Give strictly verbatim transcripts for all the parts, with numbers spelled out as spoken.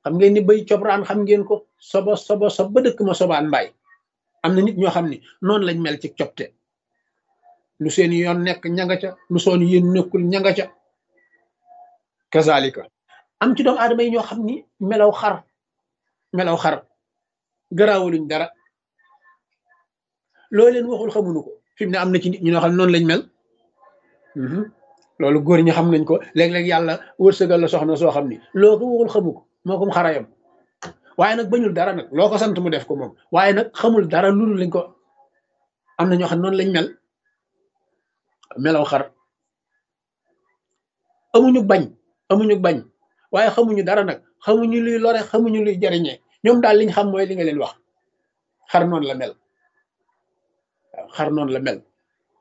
xam ngeen ni bay cobraan xam ngeen ko sobo sobo sob ba dëkk ma sobaan mbaay am na nit ñoo xam ni noonu lañ mel ci copte lu seen yoon nekk ñanga ca lu soon yéen nekkul ñanga ca kazalika am ci doomu aadama yi ñoo xam ni melaw xar melaw xar garaawuluñ dara loo leen waxul xamuñu ko fi mu ne am na ci nit ñi ñoo xam ne noonu lañ mel loolu góor ñi xam nañ ko léeg-léeg yàlla wërsëgal la soxna soo xam ni loo ko waxul xamu ko moo ko xarayam waaye nag bañul dara nag loo ko sant mu def ko moom waaye nag xamul dara loolu lañ ko am na ñoo xam ne noonu lañ mel melaw xar amuñu bañ amuñu bañ waaye xamuñu dara nag xamuñu luy lore xamuñu luy jariñee ñoom daal liñ xam mooy li nga leen wax xar noonu la mel waaw xar noonu la mel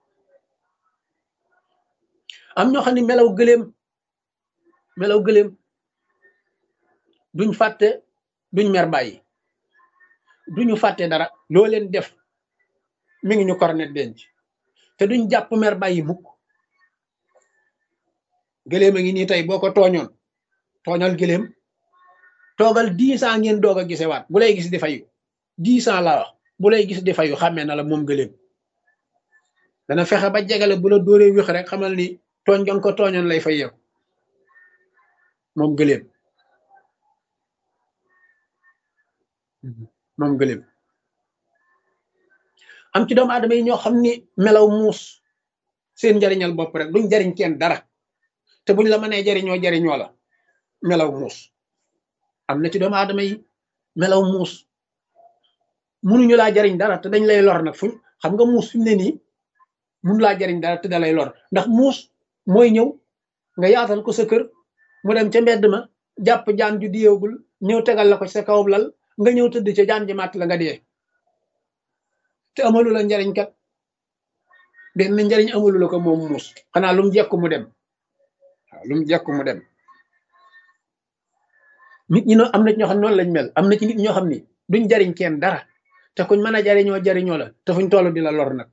am ñoo xam ne melaw gëléem melaw gëléem duñ fàtte duñ mer bàyyi duñu fàtte dara loo leen def mi ngi ñu kornet denc te duñ jàpp mer bàyyi mukk gëléem a ngi nii tey boo ko tooñoon tooñal gëléem toogal dix ans ngeen doog a gisewaat bu lay gis di fayu dix ans laa wax bu lay gis di fayu xàmmee na la moom gëléem dana fexe ba jegale bu la dóoree wéx rek xamal ni tooñ nga ko tooñoon lay fay yow moom gëléem moom gëléem am ci doomu aadama yi ñoo xam ni melaw muus seen njariñal bopp rek duñ jariñ kenn dara te buñ la mënee jariñoo jariñoo la melaw muus am na ci doomu aadama yi melaw muus munuñu laa jariñ dara te dañ lay lor nag fuñ xam nga muus fi mu ne nii mun laa jariñ dara te da lay lor ndax muus mooy ñëw nga yaatal ko sa kër mu dem ca mbedd ma jàpp jaan ju diyeegul ñëw tegal la ko ci sa kaw lal nga ñëw tëdd ca jaan ji màtt la nga dee te amalu la njariñ kat benn njariñ amalu la ko moom muus xanaa lu mu jekku mu dem waaw lu mu jekku mu dem nit ñi noonu am na ci ñoo xam ne noonu lañ mel am na ci nit ñoo xam ni duñ jariñ kenn dara te kuñ mën a jariñoo jariñoo la te fuñ toll di la lor nag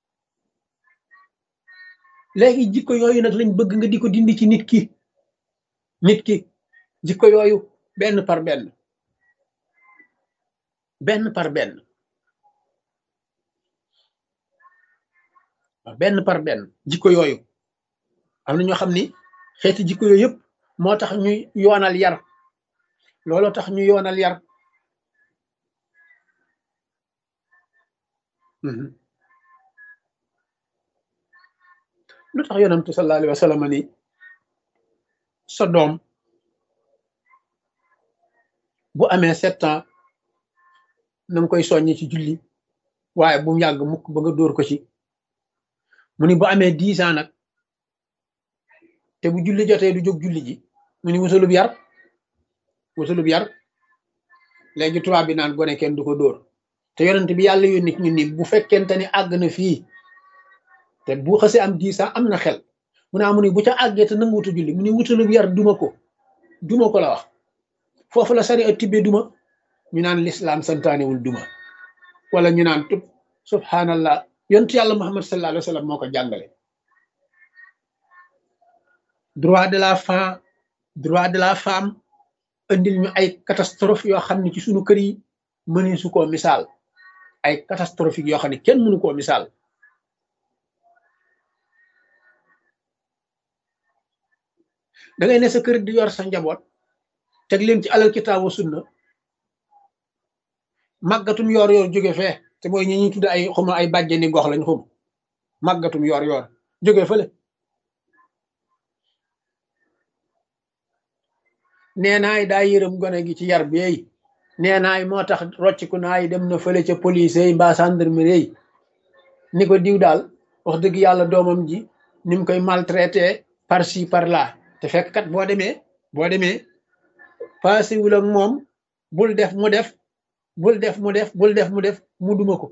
léegi jikko yooyu nag lañ bëgg nga di ko dindi ci nit ki nit ki jikko yooyu benn par benn benn par benn benn par benn jikko yooyu am na ñoo xam ni xeeti jikko yooyu yëpp moo tax ñuy yoonal yar looloo tax ñu yoonal yar lu tax yonantu sallallahu alayhi wa sallam ni sa doom bu amee sept ans na nga koy soññi ci julli waaye bu mu yàgg mukk ba nga dóor ko ci mu ni bu amee dix ans nag te bu julli jotee du jóg julli ji mu ni wutalub yar wutalub yar léegi tubaab bi naan gone kenn du ko dóor te yonent bi yàlla yónni ñu ni bu fekkente ni àgg na fii te bu xasee am dix ans am na xel mu naa mu ni bu ca àggee te nangu wutu julli mu ni wutalub yar duma ko duma ko la wax foofu la sari a tibbe duma ñu naan lislaam santaanewul duma wala ñu naan tub subhanallah yonent yàlla muhammad sallallahu alayhi wa sallam moo ko jàngale droit de la femme droit de la femme indil ñu ay catastrophe yoo xam ne ci suñu kër yi mëni su koo misaal ay catastrophique yoo xam ne kenn mënu koo misaal da ngay ne sa kër di yor sa njaboot teg leen ci alal kitaabu sunna màggatum yoor yoor jóge fee te mooy ñi ñuy tudd ay xuma ay bàjjeni gox lañ xum màggatum yoor yoor jóge fële nee naay daa yërëm gone gi ci yar beey nee naay moo tax rocciku naay dem na fële ca police yi mbaa gendarmerie yi ni ko diw daal wax dëgg yàlla doomam ji ni mu koy maltraité par ci par là te fekk kat boo demee boo demee passé wul ak moom bul def mu def bul def mu def bul def mu def mu duma ko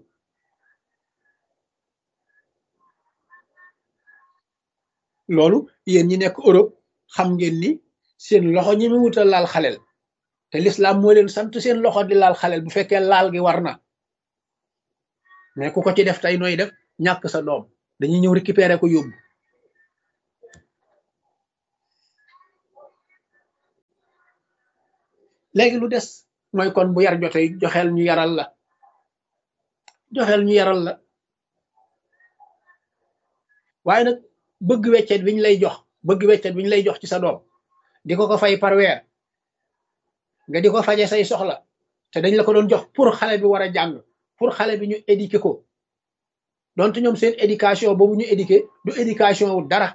loolu yéen ñi nekk Europe xam ngeen ni seen loxo ñi mu wutal laal xaleel te l'islam moo leen sant seen loxo di laal xaleel bu fekkee laal gi war na mais ku ko ci def tey nooy def ñàkk sa doom dañuy ñëw récupérer ko yóbbu léegi lu des mooy kon bu yar jotee joxeel ñu yaral la joxeel ñu yaral la waaye nag bëgg weccet bi ñu lay jox bëgg weccet bi ñu lay jox ci sa doom di ko ko fay par weer nga di ko faje say soxla te dañ la ko doon jox pour xale bi war a jàng pour xale bi ñu éduquer ko donte ñoom seen éducation boobu ñu éduquer du éducation wu dara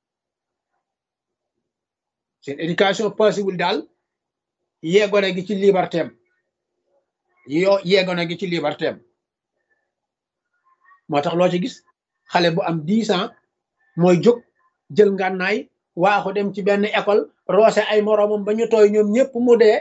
seen éducation possible daal yeegone gi ci liberté am yoo yeegone gi ci liberté am moo tax loo ci gis xale bu am dix ans mooy jóg jël ngànnaay waaxu dem ci benn école roose ay moroomam ba ñu tooy ñoom ñëpp mu dee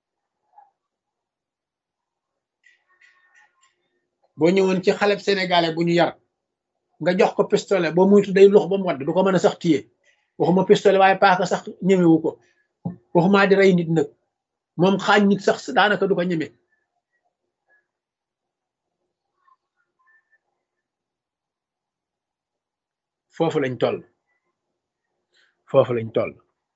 boo ñëwoon ci xale sénégalais bu ñu yar nga jox ko pistolet boo muytu day lux ba mu wadd du ko mën a sax téye waxuma pistolet waaye paaka sax ñemewu ko waxumaa di rey nit nag moom xaañ nit sax daanaka du ko ñeme foofu lañ toll foofu lañ toll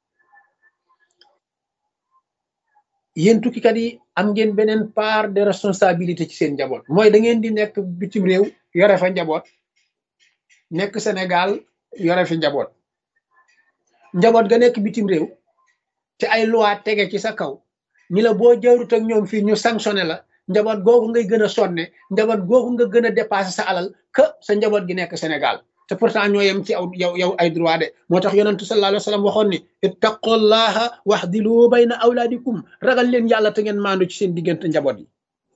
yéen tukkikat yi am ngeen beneen part de responsabilité ci seen njaboot mooy da ngeen di nekk bitim réew yore fa njaboot nekk Sénégal yore fi njaboot njaboot ga nekk bitim réew te ay loi tege ci sa kaw ni la boo jaarut ak ñoom fii ñu sanctionné la njaboot googu ngay gën a sonne njaboot googu nga gën a dépassé sa alal que sa njaboot gi nekk Sénégal te pourtant ñoo yem ci aw yow yow ay droit de moo tax yonentu sallallahu alayhi wa sallam waxoon ni ittaqullaha waxdilu bayna awlaadikum ragal leen yàlla te ngeen maandu ci seen diggante njaboot yi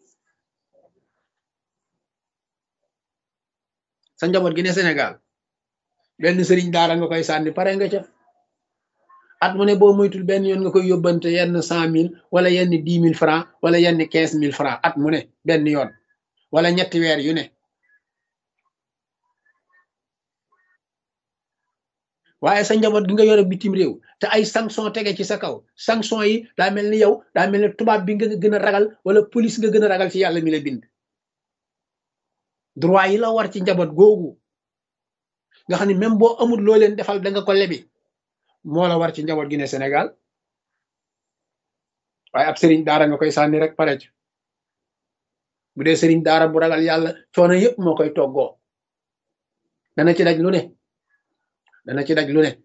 sa njaboot gi ne Sénégal benn sëriñ daara nga koy sànni pare nga ca at mu ne boo moytul benn yoon nga koy yóbbante yenn cent mille wala yenn dix mille francs wala yenn quinze mille francs at mu ne benn yoon wala ñetti weer yu ne waaye sa njaboot gi nga yore bitim réew te ay sanction tege ci sa kaw sanction yi daa mel ni yow daa mel ni tubaab bi nga gën a ragal wala police nga gën a ragal ci yàlla mi la bind droit yi la war ci njaboot googu nga xam ne même boo amul loo leen defal da nga ko lebi moo la war ci njaboot gi ne Sénégal waaye ab sëriñ daara nga koy sànni rek pare ci bu dee sëriñ daara bu ragal yàlla coono yëpp moo koy toggoo dana ci daj lu ne dana ci daj lu ne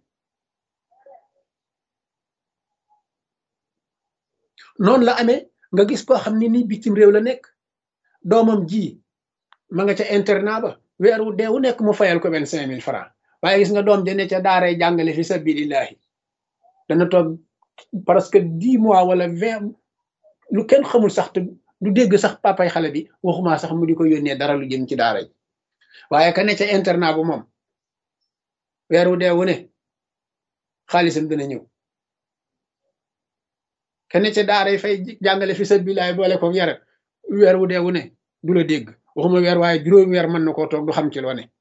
noonu la amee nga gis koo xam ne ni bitim réew la nekk doomam ji ma nga ca internat ba weer wu dee wu nekk mu fayal ko vingt cinq mille francs waaye gis nga doom jëne ca daaray jàngale fi sabilillahi dana toog presque dix mois wala vingt lu kenn xamul sax te du dégg sax papay xale bi waxuma sax mu di ko yónnee dara lu jëm ci daara ji waaye ka ne ca internat bu moom weer wu dee wu ne xaalisam dina ñëw ka ne ca daara yi fay jàngale fi sabilillahi boole ko yare weer wu dee wu ne du la dégg waxuma weer waaye juróomi weer mën na koo toog du xam ci loo ne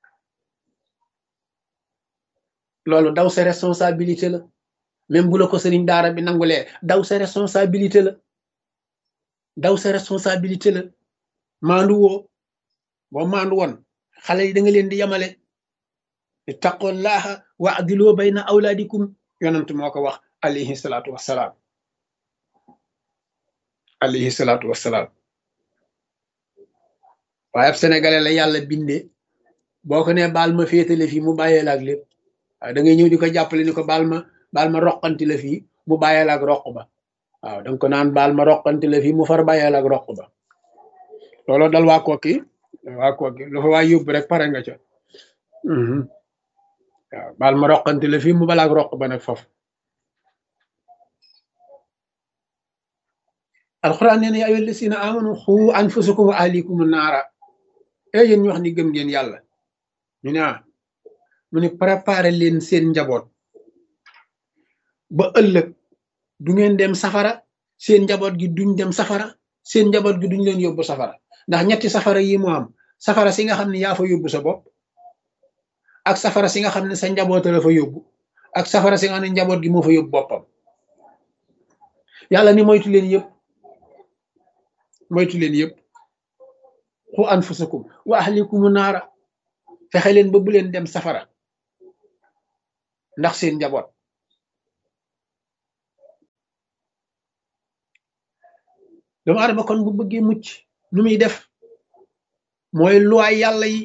loolu daw sa responsabilité la même bu la ko sëriñ daara bi nangulee daw sa responsabilité la daw sa responsabilité la maandu woo boo maandu woon xale yi da nga leen di yemale ittaqullaha wa'dilu bayna awlaadikum yonent moo ko wax alayhi salaatu wassalaam alayhi salaatu wassalaam waaye ab sénégalais la yàlla bindee boo ko nee baal ma féetale fii mu bàyyee la ak lépp waaw da ngay ñëw di ko jàppale ni ko baal ma baal ma roqanti la fii mu bàyyee la ak roq ba waaw danga ko naan baal ma roqanti la fii mu far bàyyee la ak roq ba looloo dal waa kooki waa kooki lu fa waa yóbbu rek pare nga ca waaw baal ma roqanti la fii mu balaa ak roq ba nag foofu alxuraan nee na yaa ayyuha llazina amanu xu anfusakum wa ahlikum naara e yéen ñu wax ni gëm ngeen yàlla ñu ne ah mu ne préparé leen seen njaboot ba ëllëg du ngeen dem safara seen njaboot gi duñ dem safara seen njaboot gi duñ leen yóbbu safara ndax ñetti safara yi moo am safara si nga xam ne yaa fa yóbbu sa bopp ak safara si nga xam ne sa njaboot la fa yóbbu ak safara si nga xam ne njaboot gi moo fa yóbbu boppam yàlla ni moytu leen yëpp moytu leen yëpp xu anfusakum wa ahlikum naara fexe leen ba bu leen dem safara ndax seen njaboot doomu aadama kon bu bëggee mucc nu muy def mooy luwaay yàlla yi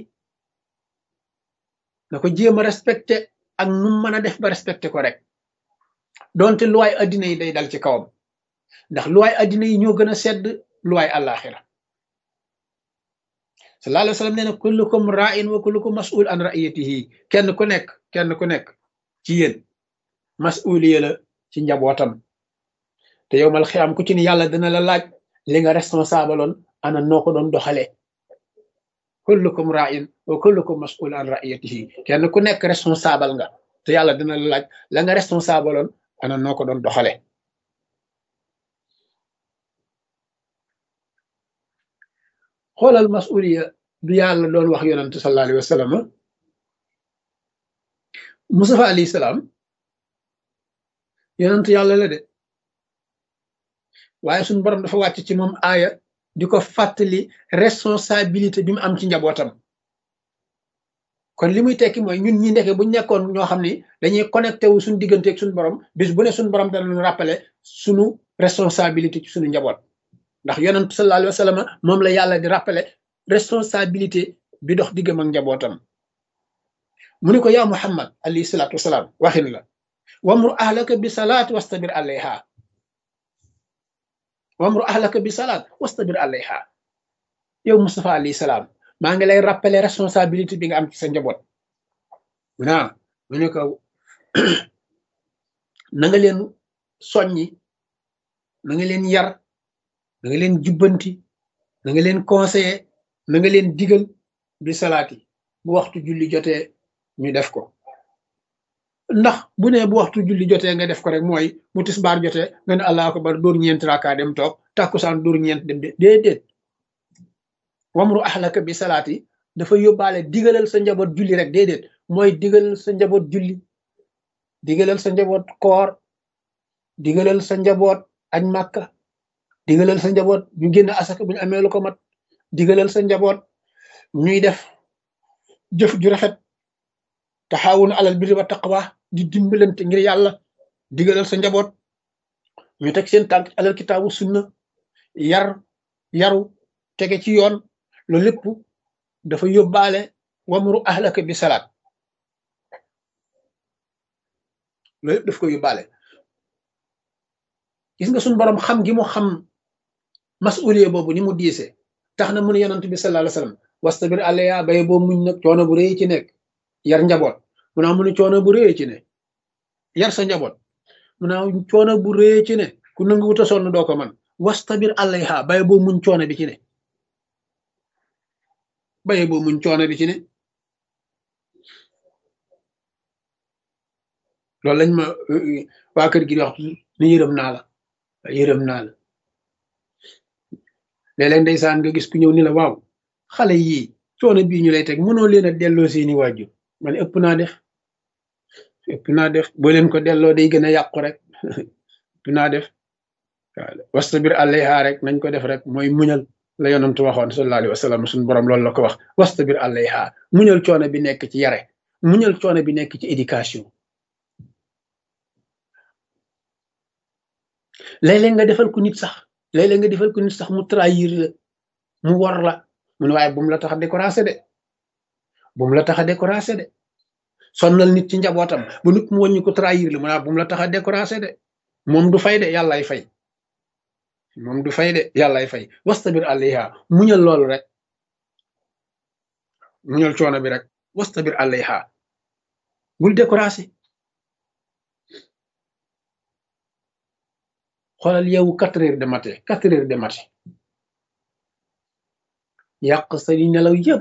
na ko jéem a respecté ak nu mën a def ba respecté ko rek donte luwaay addina yi day dal ci kawam ndax luwaay addina yi ñoo gën a sedd luwaay àllaaxira sallallahu alayhi wa sallam nee na kullukum ra'in wa kullukum mas'ul an ra'iyatihi kenn ku nekk kenn ku nekk ci yéen mas'uliya la ci njabootam te yow mal xiyaam ku ci ni yàlla dina la laaj li nga responsable oon ana noo ko doon doxalee kullukum ra'in wa kullukum mas'ul an ra'iyatihi kenn ku nekk responsable nga te yàlla dina la laaj la nga responsable oon ana noo ko doon doxalee xoolal mas'uliya bi yàlla doon wax yonante sallallahu alayhi wa sallam Mustafa alayhi salaam yonante yàlla la de waaye suñu borom dafa wàcc ci moom aaya di ko fàttali responsabilité bi mu am ci njabootam kon li muy tekki mooy ñun ñi ndeke buñ nekkoon ñoo xam ni dañuy connecté wu suñu diggante ak suñu borom bis bu ne suñu borom danañu rappeler suñu responsabilité ci suñu njaboot ndax yonent sallallahu alayhi wa sallam moom la yàlla di rappeler responsabilité bi dox diggam ak njabootam mu ni ko yaa Muhammad alayhi salaatu wasalaam waxin la wamur ahlaka bi salaat wastabir alayha wamru ahlaka bi salaat wastabir alayha yow Mustafa alayhi salaam maa ngi lay rappeler responsabilité bi nga am ci sa njaboot mu naa mu ne ko na nga leen soññi na nga leen yar na nga leen jubbanti na nga leen conseiller na nga leen digal bi salaati bu waxtu julli jotee ñu def ko ndax bu ne bu waxtu julli jotee nga def ko rek mooy mu tisbaar jotee nga ne allahu akbar dóor ñeent raaka dem toog tàkkusaan dóor ñeent dem de déedéet wamru ahlaka bi salaati dafa yóbbaale digalal sa njaboot julli rek déedéet mooy digalal sa njaboot julli digalal sa njaboot koor digalal sa njaboot añ màkka digalal sa njaboot ñu génn asaka bu ñu amee lu ko mat digalal sa njaboot ñuy def jëf ju rafet taxaawun alal birri wa taqwa di dimbalante ngir yàlla digalal sa njaboot ñu teg seen tànk alal kitaabu sunna yar yaru tege ci yoon loolu lépp dafa yóbbaale wamru ahlaka bi salaat loolu lépp daf ko yóbbaale gis nga suñu borom xam gi mu xam masuliye boobu ni mu diise tax na mu ne yonent bi sallallahu alayhi wasallam wastabir alayha bay boo muñ nag coono bu rëy ci nekk yar njaboot mu naa mu ne coono bu rëy ci ne yar sa njaboot mu naa coono bu rëy ci ne ku nangu wuta sonn doo ko man wastabir alayha bay boo muñ coono bi ci ne bay boo muñ coono bi ci ne loolu lañ ma waa kër gi di wax ni yërëm naa la yërëm naa la léeg-léeg ndeysaan nga gis ku ñëw ni la waaw xale yii coono bii ñu lay teg mënoo leen a delloo seeni waajur man ëpp naa def ëpp naa def boo leen ko delloo day gën a yàqu rek ëpp naa def waaw wastabir alayha rek nañ ko def rek mooy muñal la yonantu waxoon sallallahu alayhi wa sallam suñu borom loolu la ko wax wastabir alayha muñal coono bi nekk ci yare muñal coono bi nekk ci éducation léeg-léeg nga defal ko nit sax léeg-léeg nga defal ko nit sax mu trahir la mu war la mu ne waaye bu mu la tax a découragé de bu mu la tax a découragé de sonnal nit ci njabootam bu nit mu wàññi ko trahir la mu ne bu mu la tax a découragé de moom du fay de yàllaay fay moom du fay de yàllaay fay wastabir alayha muñal loolu rek muñal coono bi rek wastabir alayha bul découragé xoolal yow quatre heures de matin quatre heures de matin yàq sa li nelaw yëpp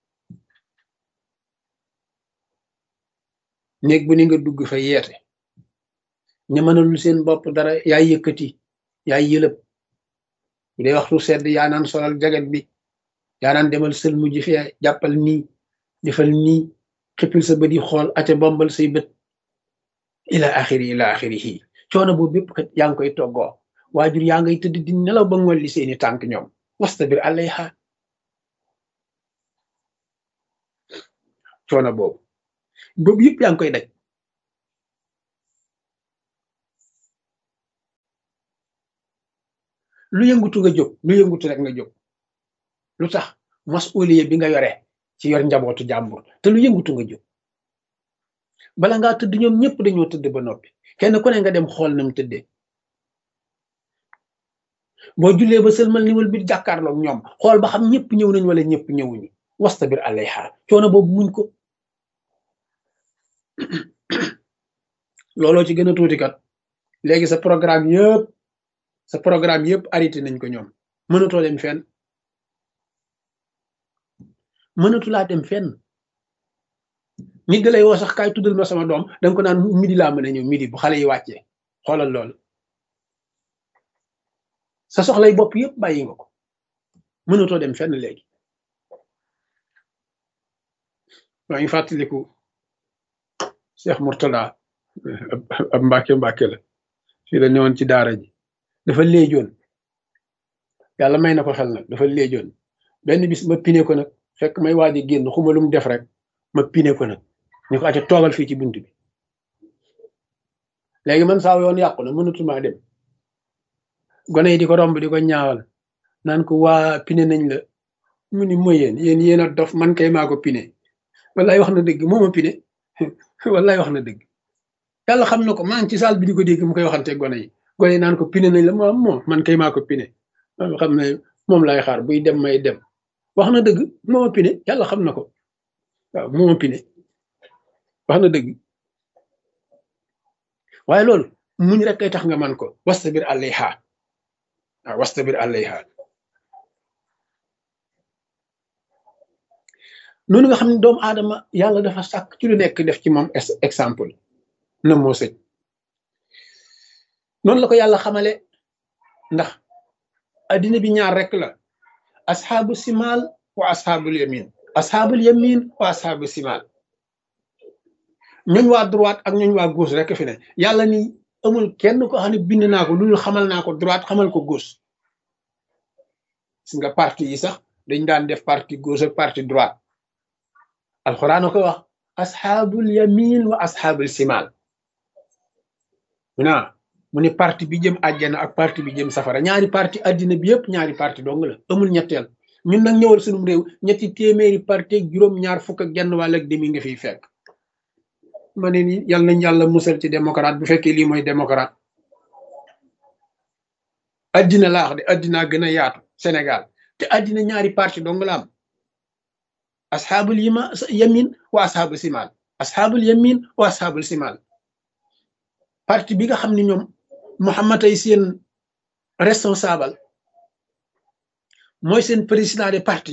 néeg bu ni nga dugg fa yeete ña mënalul seen bopp dara yaay yëkkati yaay yëlëb bu dee waxtu sedd yaa naan solal jaget bi yaa naan demal sël mujj fi jàppal nii defal nii xippil sa bët yi xool aca bombal say bët ila axiri ila axirihi coono boobu bépp kat yaa ngi koy toggoo waajur yaa ngay tëdd di nelaw ba ngolli seeni tànk ñoom wastabir alayha coono boobu boobu yëpp yaa ngi koy daj lu yëngutu nga jóg lu yëngutu rek nga jóg lu tax masuliye bi nga yore ci yor njabootu jàmbur te lu yëngutu nga jóg bala ngaa tëdd ñoom ñëpp dañoo tëdd ba noppi kenn ku ne nga dem xool na mu tëddee boo jullee ba sëlmal niwal bi jàkkaarloog ñoom xool ba xam ñëpp ñëw nañ wala ñëpp ñëwuñu wastabir alayha coono boobu muñ ko looloo ci gën a tuuti kat léegi sa programme yëpp sa programme yëpp arrêté nañ ko ñoom mënatoo dem fenn mënatu laa dem fenn nit da lay woo sax kaay tuddal ma sama doom danga ko naan midi laa mën a ñëw midi bu xale yi wàccee xoolal loolu sa soxlay bopp yëpp bàyyi nga ko mënatoo dem fenn léegi maa ngi fàttaliku Cheikh Mourtada ab mbàkke mbàkke la fii la newoon ci daara ji dafa léejoon yàlla may na ko xel nag dafa léejoon benn bis ma pine ko nag fekk may waaji génn xuma lu mu def rek ma pine ko nag ñu ko acca toogal fii ci bunt bi léegi man saaw yoon yàqu na mënatuma dem gone yi di ko romb di ko ñaawal naan ko waa pine nañ la mu ni mooy yéen yéen yéen a dof man kay maa ko pine wallaay wax na dëgg moo ma pine wallaay wax na dëgg yàlla xam na ko maa ngi ci saal bi di ko dégg mu koy waxante gone yi gone yi naan ko pine nañ la moom moom man kay maa ko pine xam ne moom lay xaar buy dem may dem wax na dëgg moo ma pine yàlla xam na ko waaw moo ma pine wax na dëgg waaye loolu muñ rek kay tax nga man ko wastabir alayha waaw wastabir alayha noonu nga xam ne doomu aadama yàlla dafa sàkk ci lu nekk def ci moom exemple na moo sëj noonu la ko yàlla xamale ndax addina bi ñaar rek la asxaabu simaal wa asxaabul yamin asxaabul yamin wa asxaabu simaal ñooñ waa droite ak ñooñ waa gauche rek fi ne yàlla ni amul kenn ko xam ne bind naa ko loolu xamal naa ko droite xamal ko gauche gis nga parti yi sax dañ daan def parti gauche ak parti droite alxuraan a ko wax asxaabul yamin wa asxaabul simaal naa mu ne parti bi jëm àjjana ak parti bi jëm safara ñaari parti addina bi yëpp ñaari parti dong la amul ñetteel ñun nag ñëwal sunum réew ñetti téeméeri parti ak juróom ñaar fukk ak genn wàll ak demi nga fiy fekk ma ne ni yàlla nañ yàlla musal ci démocrate bu fekkee lii mooy démocrate addina laa wax de addinaa gën a yaatu Sénégal te addina ñaari parti dong la am asxaabul yima yamin wa asxaabul simaal asxaabul yamin wa asxaabul simaal parti bi nga xam ne ñoom Muhammad ay seen responsable mooy seen président de parti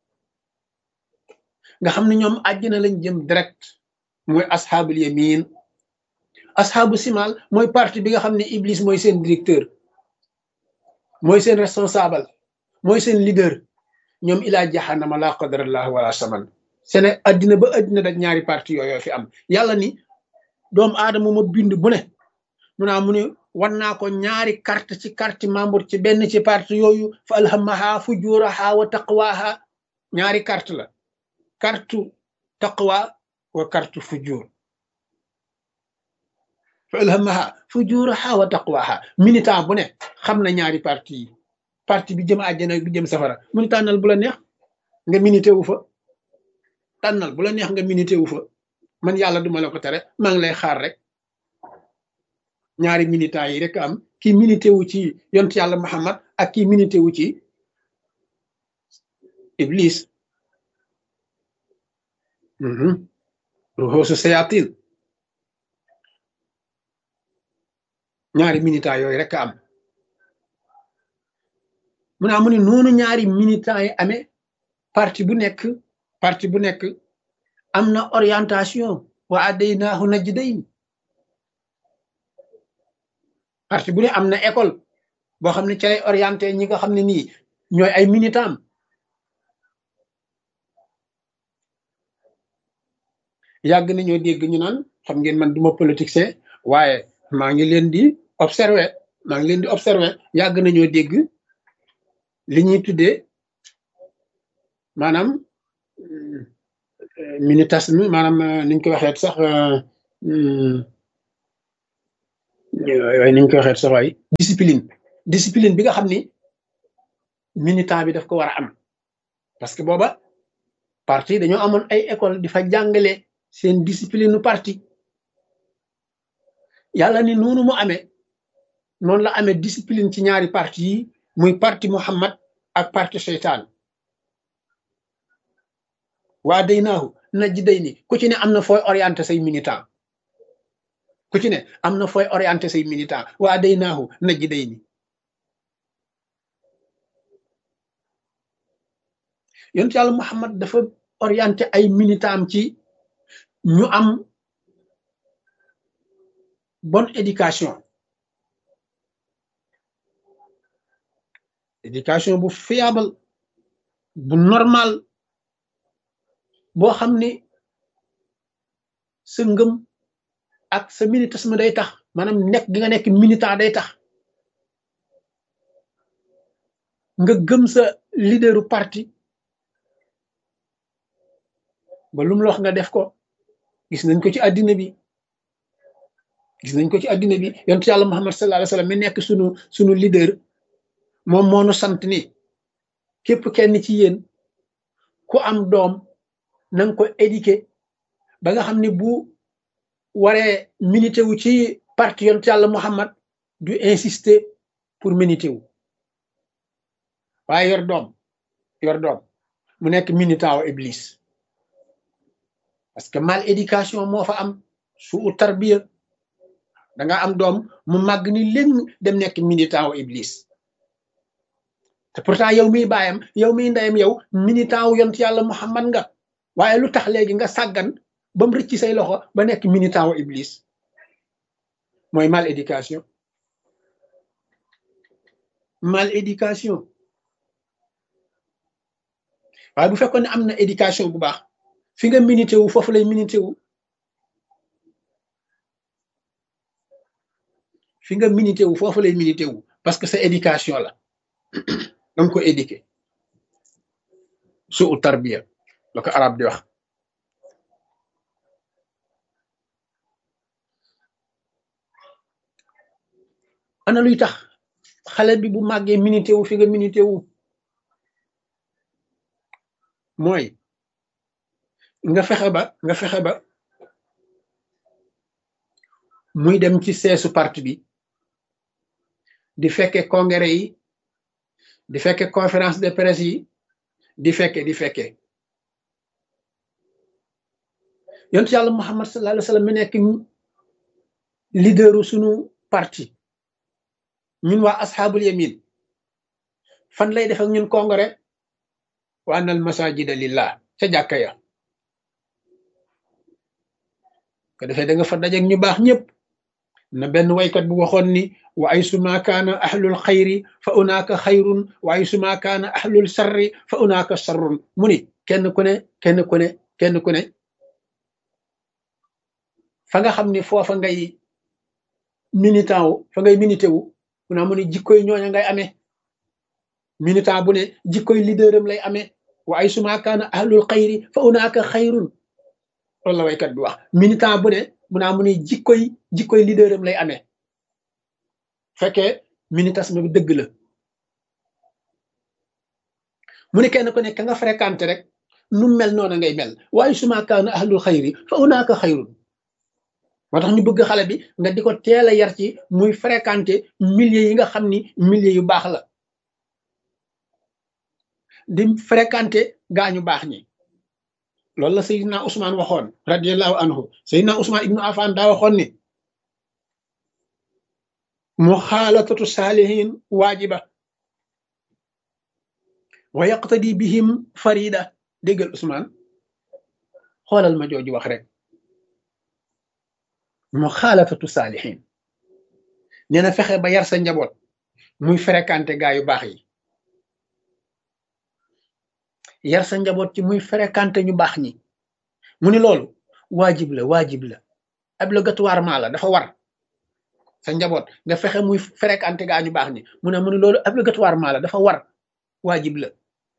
nga xam ne ñoom àjjana lañ jëm direct mooy asxaabul yamin asxaabu simaal mooy parti bi nga xam ne Iblis mooy seen directeur mooy seen responsable mooy seen leader ñoom ilaa jahannama laa qadarallah wala saman sene addina ba addina da ñaari parti yooyu fi am yàlla ni doomu aadama ma bind bu ne mu naa mu ne wan naa ko ñaari carte ci carte membre ci benn ci parti yooyu fa alhamaha fujuraha wa taqwaha ñaari carte la carte taqwa wa carte fujur fa alhamaha fujuraha wa taqwaha militant bu ne xam na ñaari parti yi parti bi jëm àjjana bi jëm safara mu ni tànnal bu la neex nga milité wu fa tànnal bu la neex nga milité wu fa man yàlla duma la ko tere maa ngi lay xaar rek ñaari militants yi rek am kii milité wu ci yont yàlla Muhammad ak kii milité wu ci Iblis ruxoosu sayatin ñaari militants yooyu rek am mu naa mu ne noonu ñaari militants yi amee parti bu nekk parti bu nekk am na orientation wa adaynaahu najdayn parti bu ne am na école boo xam ne ca lay orienté ñi nga xam ne nii ñooy ay militants yàgg nañoo dégg ñu naan xam ngeen man duma politicien waaye maa ngi leen di observer maa ngi leen di observer yàgg nañoo dégg li ñuy tuddee maanaam militantisme maanaam niñ ko waxeet sax waaye niñ ko waxeet sax waay discipline discipline bi nga xam ni militant bi daf ko war a am parce que booba parti dañoo amoon ay école di fa jàngale seen discipline nu parti yàlla ni noonu mu amee noonu la amee discipline ci ñaari parti yi muy parti Muhammad ak parti seytaan waa day naahu naj day ni ku ci ne am na fooy orienté say militant ku ci ne am na fooy orienté say militant waa day naahu naj day ni yonent yàlla Muhammad dafa orienté ay militant am ci ñu am bonne éducation éducation bu fiable bu normal boo xam ni sa ngëm ak sa militantisme day tax maanaam nekk gi nga nekk militant day tax nga gëm sa leaderu parti ba lu mu la wax nga def ko gis nañ ko ci àddina bi gis nañ ko ci àddina bi yonent yàlla Muhammad sallallahu alayhi wa sallam mi nekk sunu sunu leader moom moo nu sant ni képp kenn ci yéen ku am doom na nga ko éduquer ba nga xam ne bu waree milité wu ci parti yonent yàlla Muhammad du insister pour milité wu waaye yor doom yor doom mu nekk militant wa Iblis parce que mal éducation moo fa am su u tarbiya da nga am doom mu màgg ni léegi dem nekk militant wu Iblis te pourtant yow miy baayam yow miy ndeyam yow militant wu yonent yàlla Muhammad nga waaye lu tax léegi nga sàggan ba mu rëcc say loxo ba nekk militant wu Iblis mooy mal éducation mal éducation waaye bu fekkoon ne am na éducation bu baax fi nga milité wu foofu lay milité wu fi nga milité wu foofu lay milité wu parce que sa éducation la danga ko éduqué su u tarbiya la ko arab di wax ana luy tax xale bi bu màggee milité wu fi nga milité wu mooy nga fexe ba nga fexe ba muy dem ci seesu parti bi di fekke congrès yi di fekke conférence de presse yi di fekke di fekke yonent yàlla Muhammad sallallahu alayhi wa sallam mi nekk leaderu sunu parti ñun waa asxaabul yamin fan lay def ak ñun congrès wa annal masajida lillah ca jàkka ya ko defee da nga fa dajeeg ñu baax ñëpp na benn waykat bu waxoon ni wa ay suma kaana ahlul xayri fa unaaka xayrun wa ay suma kaana ahlul sarri fa unaaka sarrun mu ni kenn ku ne kenn ku ne kenn ku ne fa nga xam ni foofa ngay militant wu fa ngay milité wu mu naa mu ni jikkoy ñooña ngay amee militant bu ne jikkoy leaderam lay amee wa ay suma kaana ahlul xayri fa unaaka xayrun loolu la waykat bi wax militant bu ne mu naa mu ni jikkoy jikkoy leaderam lay amee fekkee militantisme bi dëgg la mu ne kenn ku ne ka nga fréquenté rek nu mel noona ngay mel waaye suma kaana ahlul xayri fa unaaka xayrun moo tax ñu bëgg xale bi nga di ko teel a yar ci muy fréquenté milieu yi nga xam ni milieu yu baax la di fréquenté gaañu baax ñi loolu la Seydina Ousmane waxoon radiallahu anhu Seydina Ousmane ibnu Affan daa waxoon ni muxaalatatu saalihin waajiba wa yaqtadi bihim farida déggal Ousmane xoolal ma jooju wax rek muxaalatatu saalihin nee na fexe ba yar sa njaboot muy fréquenté gaa yu baax yi yar sa njaboot ci muy fréquenté ñu baax ñi mu ni loolu waajib la waajib la obligatoirement la dafa war sa njaboot nga fexe muy fréquenté gaa ñu baax ñi mu ne mu ni loolu obligatoirement la dafa war waajib la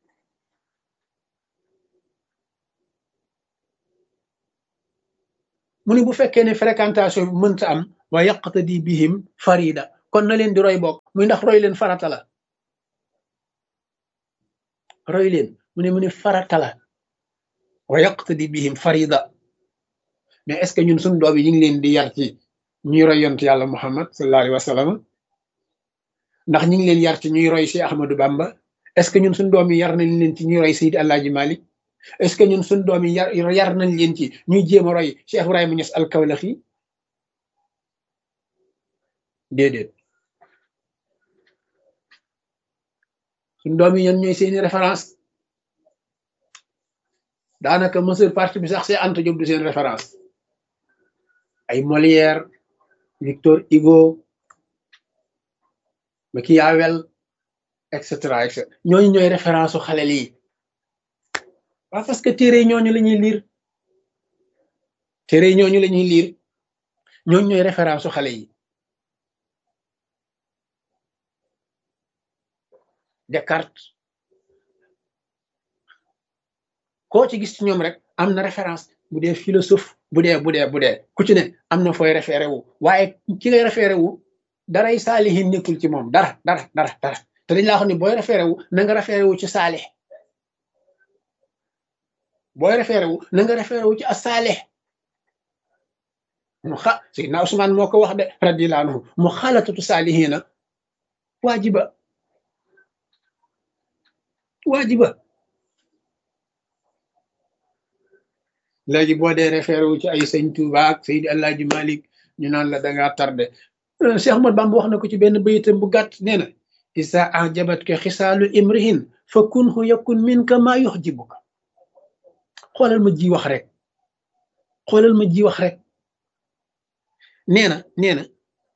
mu ni bu fekkee ne fréquentation bi mënta am wa yaqtadi bihim farida kon na leen di roy bokk muy ndax roy leen farata la roy leen mu ne mu ne farata la wa yaqtadi bihim farida mais est ce que ñun suñu doom yi ñu ngi leen di yar ci ñuy roy yonent yàlla Muhammad sallallahu alayhi wa sallam ndax ñu ngi leen yar ci ñuy roy Cheikh Ahmadou Bamba est ce que ñun suñu doom yi yar nañ leen ci ñuy roy Seydi Alaaji Malik est ce que ñun suñu doom yi yar yar nañ leen ci ñuy jéem a roy Cheikh Ibrahima Niass al-Kawlaxi déedéet suñu doom yi ñan ñooy seeni référence daanaka majeure partie bi sax c'est Anta Diop du seen référence ay Molière Victor Hugo Machiavel et cetera et cetera ñooñu ñooy référence su xale lii waaw parce que téere ñooñu la ñuy liir téere ñooñu la ñuy liir ñooñu ñooy référence su xale yi Descartes koo ci gis ci ñoom rek am na référence bu dee philosophe bu dee bu dee bu dee ku ci ne am na fooy référé wu waaye ki ngay référé wu daray saalihin nekkul ci moom dara dara dara dara te dañ laa xam ne booy référé wu na nga référé wu ci saalih booy référé wu na nga référé wu ci as-saalih mu xa Seydina Usmaan moo ko wax de radiyallahu anhu mu xalatatu saalihina waajiba waajiba léegi boo dee référé wu ci ay sëñ Tuuba ak Seydi Alaaji Malik ñu naan la dangaa tardé Cheikh Ahmad Bamba wax na ko ci benn bayitam bu gàtt nee na isa ajabatka xisaalu imrihin fa kunhu yakun minka maa yuxjibuka xoolal ma ji wax rek xoolal ma ji wax rek nee na nee na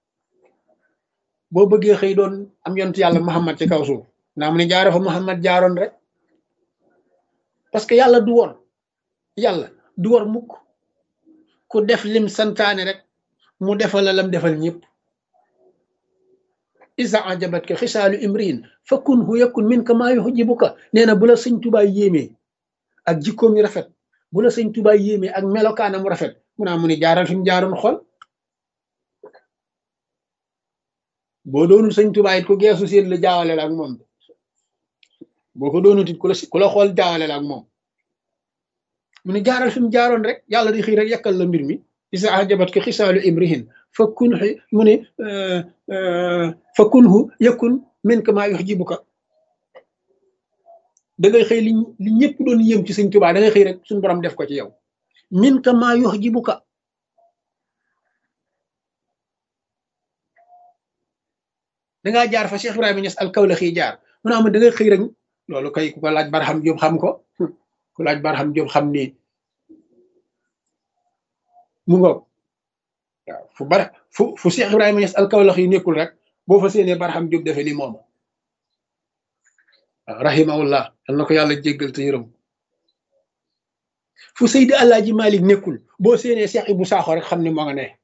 boo bëggee xëy doon am yonent yàlla Muhammad ci kaw suuf naa mu ne jaaro fa Muhammad jaaroon rek parce que yàlla du wor yàlla du war mukk ku def lim santaane rek mu defal la lam defal ñëpp isa ajabatka xisaalu imriin fa kunhu yakun minka maa yuhjibuka nee na bu la sëñ Tuubaa yéemee ak jikkoom yu rafet bu la sëñ Tuubaa yéemee ak melokaanam rafet mu naa mu ni jaaral fi mu jaaroon xool boo doonul sëñ Tuubaa it ku geesu seen la jaawale la ak moom boo ko doonut it ku la ku la xool jaawale la ak moom mu ne jaaral fi mu jaaroon rek yàlla di xëy rek yàkkal la mbir mi isa ajabatka xisaalu imrihin fa kunhu mu ne fa kunhu yakun minka maa yuhjibuka da ngay xëy li li ñëpp doon yëm ci sëñ Tuubaa da ngay xëy rek suñu borom def ko ci yow minka maa yuhjibuka dangaa jaar fa Cheikh Ibrahima Niass al-Kawlaxi jaar mu ne am da ngay xëy rek loolu kay ku ko laaj Barham Diop xam ko ku laaj Barham Diop xam ni mu ngoog waaw fu bara fu fu Cheikh Ibrahima Niass al-Kawlaxi yi nekkul rek boo fa séenee Barham Diop defe ni moom waaw rahimahullah yal na ko yàlla jéggal te yërëm fu Seydi Alaaji Malik nekkul boo séenee Cheikh Ibou Sakho rek xam ni moo nga ne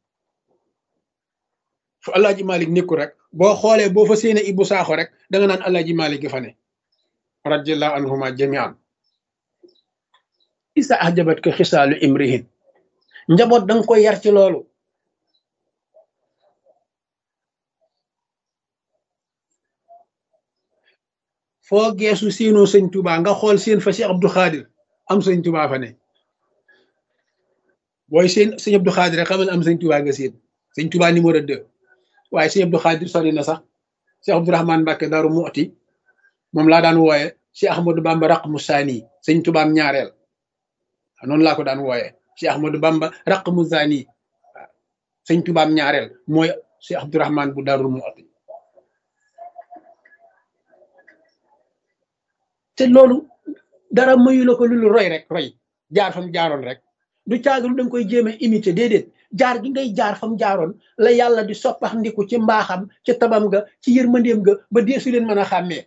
fu Alaaji Malik nekkul rek boo xoolee boo fa séenee Ibou Sakho rek da nga naan Alaaji Malik gi fa ne radiyallahu anhuma jamian isa ajabatka xisaalu imrihin njaboot danga koy yar ci loolu foo geesu siinoo sëñ Tuubaa nga xool seen fa Cheikh Abdou Khadir am sëñ Tuubaa fa ne booy seen sëñ Abdou Khadir rek xamal am sëñ Tuubaa nga seen sëñ Tuubaa numéro deux waaye sëñ Abdou Khadir sori na sax Cheikh Abdourahmane Mbacké Daaru Muxti moom laa daan wooye Cheikh Ahmadou Bamba raqmu saani sëñ Tuubaam ñaareel noonu laa ko daan wooye Cheikh Ahmadou Bamba raqmu saani waaw sëñ Tuubaam ñaareel mooy Cheikh Abdourahmane bu Daaru Muxti te loolu dara mayu la ko lu roy rek roy jaar fam jaaroon rek du caagalu da nga koy jéem a imité déedéet jaar gi ngay jaar fam jaaroon la yàlla di soppax ndiku ci mbaaxam ci tabam ga ci yërmandeem ga ba deesu leen mën a xàmmee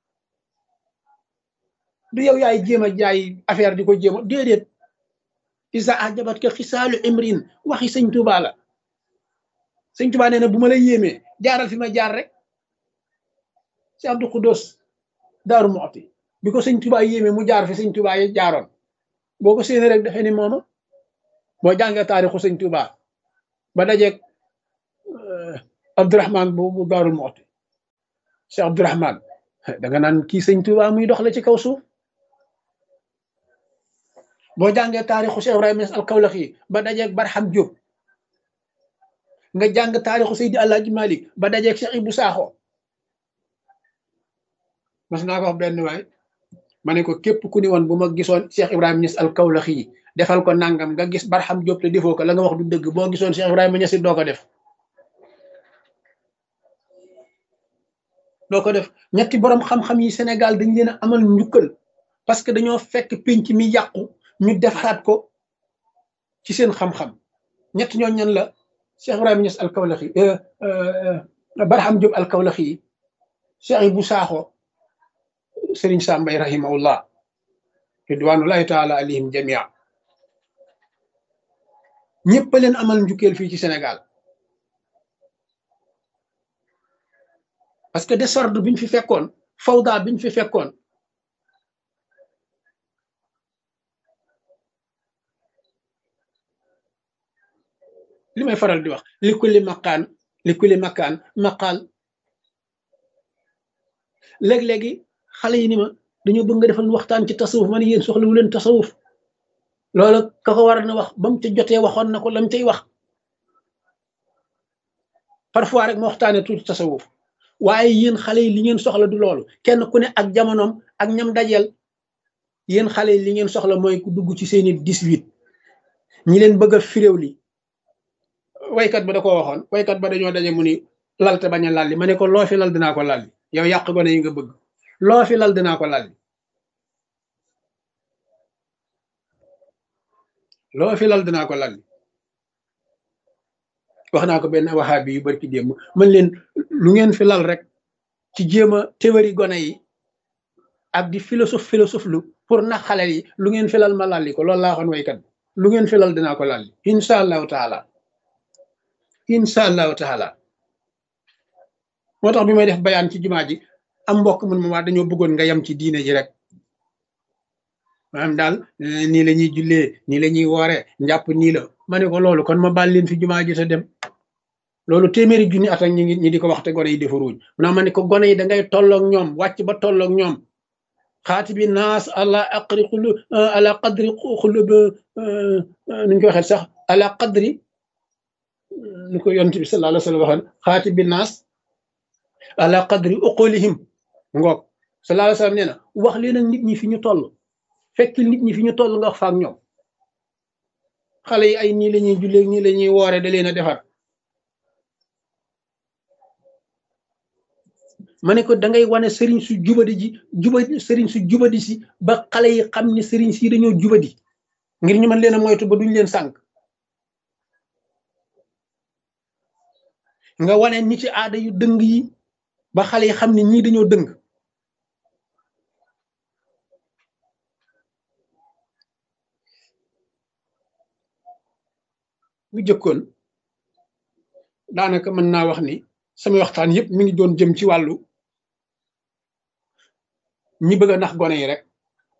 du yow yaay jéem a jaay affaire di ko jéem a déedéet isa ajabatka xisaalu imrin waxi sëñ Tuubaa la sëñ Tuubaa nee na bu ma la yéemee jaaral fi ma jaar rek si Abdou Xudoos Daaru Muxti bi ko sëñ Tuubaa yéemee mu jaar fi sëñ Tuubaa yi jaaroon boo ko séenee rek dafee ni mooma boo jàngee taarixu sëñ Tuubaa ba dajeeg Abdourahmane bu bu Daaru Muxti Cheikh Abdourahmane da nga naan kii sëñ Tuubaa muy dox la ci kaw suuf boo jàngee taarixu Cheikh Ibrahima Niass al Kawlaxi ba dajeeg Barham Diop nga jàng taarixu Seydi Alaaji Malik ba dajeeg Cheikh Ibou Sakho mas naa ko wax benn waay ma ne ko képp ku ni woon bu ma gisoon Cheikh Ibrahima Niass al Kawlaxi defal ko nangam nga gis Barham Diop te defoo ko la nga wax du dëgg boo gisoon Cheikh Ibrahima Niass doo ko def doo ko def ñetti borom xam-xam yi Sénégal dañ leen a amal njukkal parce que dañoo fekk pénc mi yàqu ñu defaraat ko ci seen xam-xam ñett ñoo ñan la Cheikh Ibrahima Niass al Kawlaxi Barham Diop al Kawlaxi Cheikh Ibou Sakho Serigne Sam Mbaye rahimahullah ridwanullahi taala alayhim jamia ñëpp leen amal njukkeel fii ci Sénégal parce que désordre bi ñu fi fekkoon fawda bi ñu fi fekkoon li may faral di wax li kulli makaan li kulli makaan maqaal léeg-léegi xale yi ni ma dañoo bëgg nga defal waxtaan ci tasawuf ma ne yéen soxlawu leen tasawuf loolu ka ko war na wax ba mu ca jotee waxoon na ko lam cay wax parfois rek ma waxtaanee tuuti tasawuf waaye yéen xale yi li ngeen soxla du loolu kenn ku ne ak jamonoom ak ñam dajeel yéen xale yi li ngeen soxla mooy ku dugg ci seeni dix-huit ñi leen bëgg a firéew li waykat ba da ko waxoon waykat ba dañoo daje mu ni lalte bañ a lalli ma ne ko loo fi lal dinaa ko lalli yow yàq gone yi nga bëgg loo fi lal dinaa ko lalli loo fi lal dinaa ko lalli wax naa ko benn waxaabi yu barki démb man leen lu ngeen fi lal rek ci jéem a théorie gone yi ak di philosophe philosophe lu pour nax xale yi lu ngeen fi lal ma lalli ko loolu laa waxoon waykat bi lu ngeen fi lal dinaa ko lalli incha allahu taala incha allahu taala moo tax bi may def bayaan ci jumaa ji am mbokk mun ma waa dañoo bëggoon nga yem ci diine ji rek maanaam daal nii la ñuy jullee nii la ñuy woore njàpp nii la ma ne ko loolu kon ma baal leen fi jumaa ji te dem loolu téeméeri junni at ak ñi ngi ñi di ko wax te gone yi defaruuñ naa ma ne ko gone yi da ngay tolloog ñoom wàcc ba tolloog ñoom xaati bi naas ala aqri xulu ala qadri xulub nuñ ko waxee sax ala qadri ni ko yonent bi sallallahu alayhi wa sallam waxoon xaati bi naas ala qadri uqulihim ngoog sallallahu alayhi wa sallam nee na wax leen ak nit ñi fi ñu toll fekk nit ñi fi ñu toll nga wax fa ak ñoom xale yi ay nii la ñuy jullee nii la ñuy woore da leen a defar ma ne ko da ngay wane sëriñ su jubadi ji jubadi sëriñ su jubadi si ba xale yi xam ne sëriñ si dañoo jubadi ngir ñu mën leen a moytu ba duñ leen sànq nga wane nit ci aada yu dëng yi ba xale yi xam ne ñii dañoo dëng bu jëkkoon daanaka mën naa wax ni sama waxtaan yëpp mi ngi doon jëm ci wàllu ñi bëgg a nax gone yi rek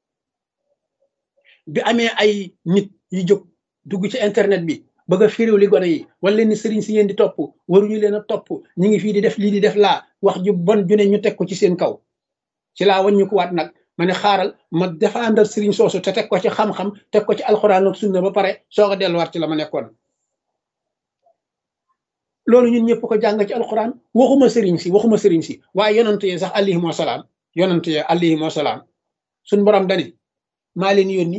bi amee ay nit yu jóg dugg ci internet bi bëgg a firiw li gone yi wala leen ni sëriñ si ngeen di topp waruñu leen a topp ñi ngi fii di def lii di def laa wax ju bon ju ne ñu teg ko ci seen kaw ci laa waññu ko waat nag ma ne xaaral ma défendre sëriñ soosu te teg ko ci xam-xam teg ko ci alxuraan ak sunna ba pare soog a delluwaat ci la ma nekkoon loolu ñun ñëpp ko jàng ci alxuraan waxuma sëriñ si waxuma sëriñ si waaye yonante yi sax alayhim wasalaam yonante yi alayhim wasalaam suñ borom dani maa leen yónni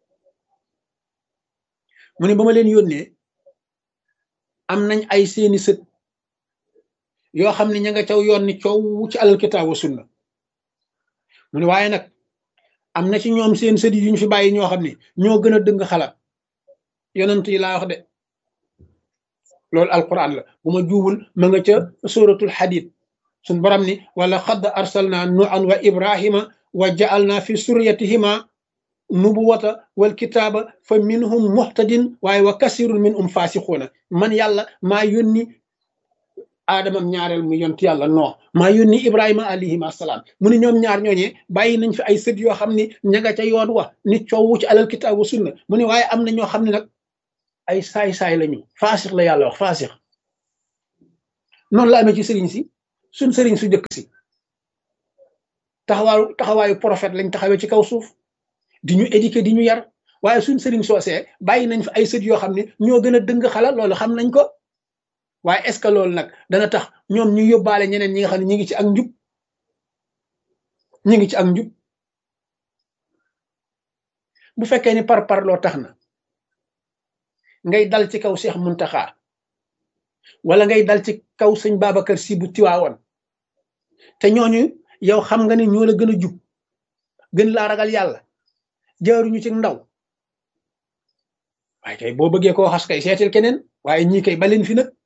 mu ne ba ma leen yónnee am nañ ay seeni sët yoo xam ne ña nga caw yoon ni coow ci alal kitaab wa sunna mu ne waaye nag am na ci ñoom seen sët yi yu ñu fi bàyyi ñoo xam ne ñoo gën a dëng xalaat yonent yi laa wax de loolu alquran la bu ma juumul ma nga ca suratul hadid suñ borom ni wala xad arsalna nuan wa ibrahima wa ja'alna fi suryatihima nubuwata wal kitaaba fa minhum muhtadin waaye wa kasirun min um faasixuuna man yàlla maa yónni aadamam ñaareel mu yont yàlla noo maa yónni ibrahima alayhim assalaam mu ne ñoom ñaar ñooñee bàyyi nañ fi ay sët yoo xam ne ña nga ca yoon wa ni coowu ci alal kitaab wa sunna mu ne waaye am na ñoo xam ne nag ay saay-saay lañu faasix la yàlla wax faasix noonu la amee ci sëriñ si suñ sëriñ su jëkk si taxawaayu taxawaayu prophète lañ taxawee ci kaw suuf di ñu éduquer di ñu yar waaye suñ sëriñ soosee bàyyi nañ fi ay sët yoo xam ne ñoo gën a dëng xala loolu xam nañ ko waaye est ce que loolu nag dana tax ñoom ñu yóbbaale ñeneen ñi nga xam ne ñi ngi ci ak njub ñi ngi ci ak njub bu fekkee ni par par loo tax na ngay dal ci kaw Cheikh Muntaxa wala ngay dal ci kaw sëñ Babacar Si bu Tiwaawoon te ñooñu yow xam nga ne ñoo la gën a jub gën laa ragal yàlla jaaruñu ci ndaw waaye kay boo bëggee koo xas kay seetil keneen waaye ñii kay baleen fi nag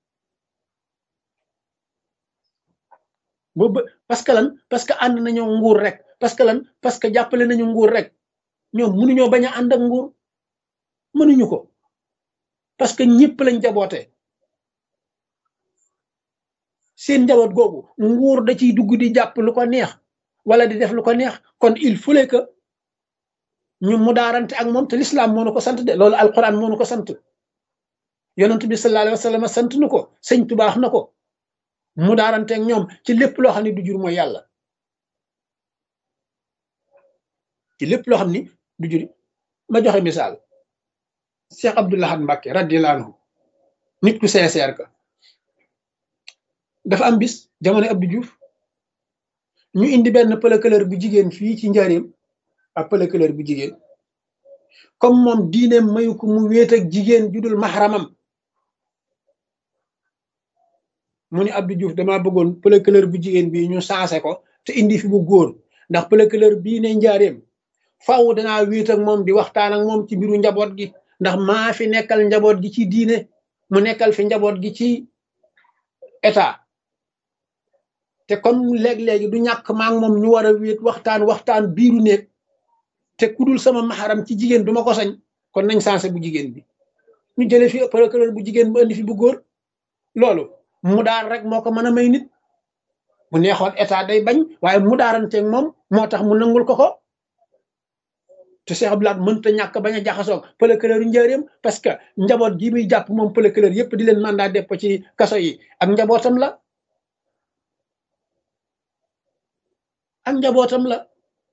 boobu parce que lan parce que ànd nañoo nguur rek parce que lan parce que jàppale nañu nguur rek ñoom mënuñoo bañ a ànd ak nguur mënuñu ko parce que ñëpp lañ jaboote seen njaboot googu nguur da ciy dugg di jàpp lu ko neex wala di def lu ko neex kon il fallait que ñu mu daarante ak moom te l'islam moo nu ko sant de loolu alquran moo nu ko sant yonent bi sallallahu alayhi wa sallam sant nu ko sëñ tubaax na ko mu daarante ak ñoom ci lépp loo xam ne du jur mooy yàlla ci lépp loo xam ni du jur ma joxe misaal Cheikh Abdoul Ahad Mbacké radiyallahu anhu nit ku sincère ka dafa am bis jamono Abdou Diouf ñu indi benn pëlëkëlër bu jigéen fii ci njaareem ak pëlëkëlër bu jigéen comme moom diineem mayu ko mu wéet ak jigéen judul maxaramam mu ni Abdou Diouf damaa bëggoon pëlëkëlër bu jigéen bi ñu saase ko te indi fi bu góor ndax pëlëkëlër bii ne njaareem faaw danaa wéet ak moom di waxtaan ak moom ci mbiru njaboot gi ndax maa fi nekkal njaboot gi ci diine mu nekkal fi njaboot gi ci état te comme léeg-léegi du ñàkk maa ngi moom ñu war a wéet waxtaan waxtaan biiru néeg te kudul sama maxaram ci jigéen duma ko sañ kon nañ sansé bu jigéen bi ñu jële fi procureur bu jigéen bu indi fi bu góor loolu mu daar rek moo ko mën a may nit mu neexoon état day bañ waaye mu daaranteeg moom moo tax mu nangul ko ko te Cheikh Abdoul Ahad mënta ñàkk bañ a jaxasoog procureur yu njëriñam parce que njaboot gi muy jàpp moom procureur yépp di leen mandat dépôt ci kaso yi ak njabootam la ak njabootam la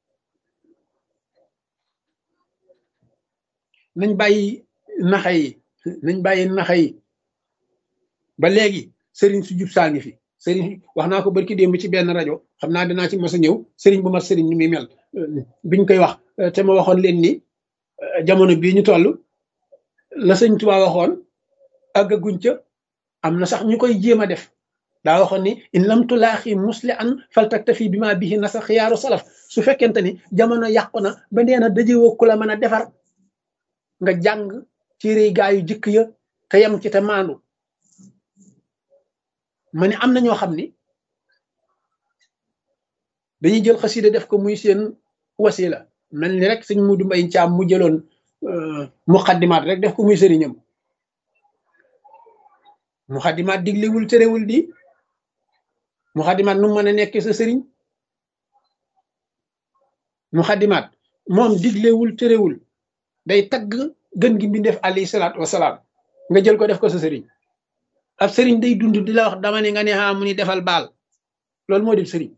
nañ bàyyi naxa yi nañ bàyyi naxa yi ba léegi sëriñ su jub saa ngi fi sëriñ wax naa ko barki démb ci benn rajo xam naa dinaa ci mos a ñëw sëriñ bu mat sëriñ ni muy mel biñ koy wax te ma waxoon leen ni jamono bii ñu toll la sëñ Tuubaa waxoon àggaguñ ca am na sax ñu koy jéem a def daa waxoon ni in lam tulaaxi musli an faltaktafi bi ma bihi nasa xiyaaru salaf su fekkente ni jamono yàqu na ba nee na dajewoo ku la mën a defar nga jàng téere gaa yu jëkk ya te yem ci te maandu ma ne am na ñoo xam ni dañuy jël xasida def ko muy seen wasila mel ni rek sëñ Mudu Mbay Caam mu jëloon muqaddimaat rek def ko muy sëriñam muqaddimaat diglewul terewul di muqaddimaat nu mën a nekk sa sëriñ muqaddimaat moom diglewul terewul day tagg gën gi mbindeef alayhi salaatu wasalaam nga jël ko def ko sa sëriñ ab sëriñ day dund di la wax dama ne nga ne xaa mu ni defal baal loolu moo di sëriñ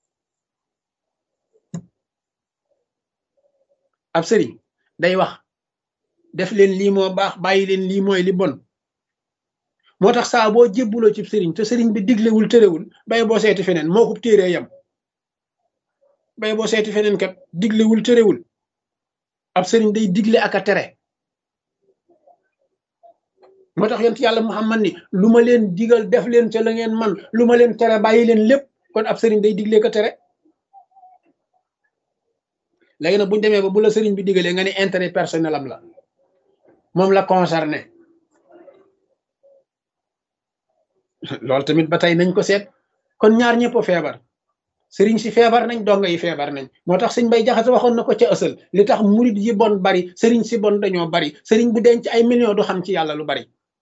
ab sëriñ day wax def leen lii moo baax bàyyi leen lii mooy li bon moo tax saa boo jébbuloo ci sëriñ te sëriñ bi diglewul tërewul bay boo seeti feneen moo ko téeree yam bay boo seeti feneen kat diglewul tërewul ab sëriñ day digle ak a tere moo tax yonent yàlla Muhammad ni lu ma leen digal def leen ca la ngeen man lu ma leen tere bàyyi leen lépp kon ab sëriñ day digle ko tere léegi nag buñu demee ba bu la sëriñ bi digalee nga ne intérêt personnel am la moom la concerné loolu tamit ba tey nañ ko seet kon ñaar ñëpp feebar sëriñ si feebar nañ donga yi feebar nañ moo tax sëñ Bay Jaxate waxoon na ko ca ësal li tax murit yi bon bari sëriñ si bon dañoo bari sëriñ bu denc ay millions du xam ci yàlla lu bari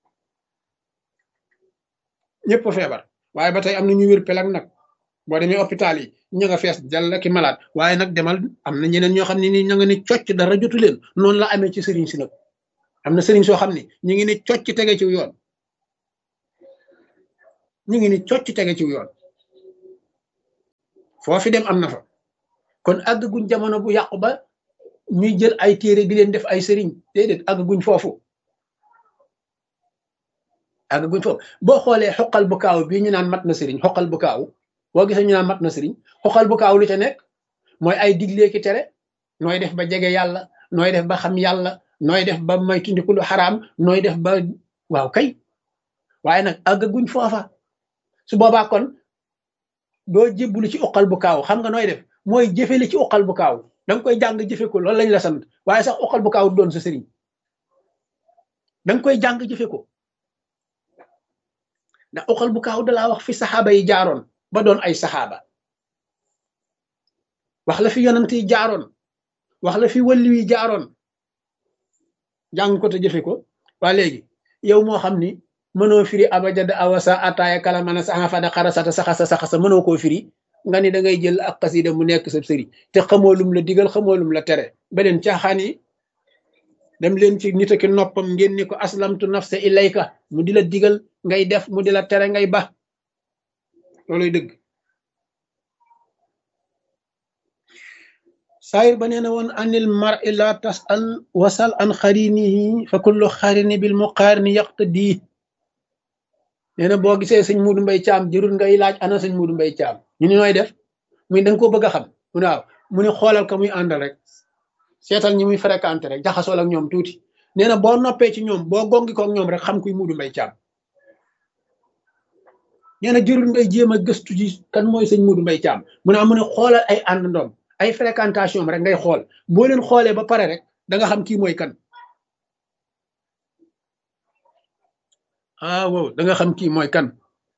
ñëpp feebar waaye ba tey am na ñu wér pelag nag boo demee hôpital yi ña nga fees jàll ki malade waaye nag demal am na ñeneen ñoo xam ne ni ña nga ne cocc dara jotu leen noonu la amee ci sëriñ si nag am na sëriñ soo xam ne ñu ngi ne cocc tege ci yoon ñu ngi ne cocc tege ci yoon foofi dem am na fa kon àgg guñ jamono bu yàqu ba ñuy jël ay téere di leen def ay sëriñ déedéet àgguñ foofu àgguñ foofu boo xoolee xoqal bu kaaw bii ñu naan mat na sëriñ xoqal bu kaaw boo gisee ñu naan mat na sëriñ xoqal bu kaaw lu ca nekk mooy ay diglee ki tere nooy def ba jege yàlla nooy def ba xam yàlla nooy def ba may tundiku lu xaraam nooy def ba waaw kay waaye nag àgguñ foofa su boobaa kon doo jébbalu ci uqal bu kaaw xam nga nooy def mooy jëfe li ci uqal bu kaaw da nga koy jàng jëfe ko loolu lañ la sant waaye sax uqal bu kaaw doon sa sëriñ da nga koy jàng jëfe ko ndax uqal bu kaaw dalaa wax fi saxaaba yi jaaroon ba doon ay saxaaba wax la fi yonent yi jaaroon wax la fi wàllu yi jaaroon jàng ko te jëfe ko waa léegi yow moo xam ni mënoo firi abajada awasa ataaya kalamana saxa fada xarasata saxasa saxasa mënoo koo firi nga ni da ngay jël ak xasida mu nekk sa sëriñ te xamoo lum la digal xamoo lum la tere beneen caaxaan yi dem leen ci nit ki noppam ngeen ni ko aslamtu nafsa ilayka mu di la digal ngay def mu di la tere ngay ba looluy dëgg saayir ba nee na woon anil mar'i la tasal wasal an xarinihi fa kullu xarini bil muqarini yaqtadi nee na boo gisee sëñ Muudu Mbay Caam jërul ngay laaj ana sëñ Muudu Mbay Caam ñu ni nooy def muy da nga koo bëgg a xam mu ne waaw mu ne xoolal ko muy àndal rek seetal ñi muy fréquenté rek jaxasool ak ñoom tuuti nee na boo noppee ci ñoom boo gongi kook ñoom rek xam kuy Muudu Mbay Caam nee na jërul ngay jéem a gëstu ji kan mooy sëñ Muudu Mbay Caam mu ne mu ne xoolal ay ànd ndoom ay fréquentation rek ngay xool boo leen xoolee ba pare rek da nga xam kii mooy kan ah wow da nga xam kii mooy kan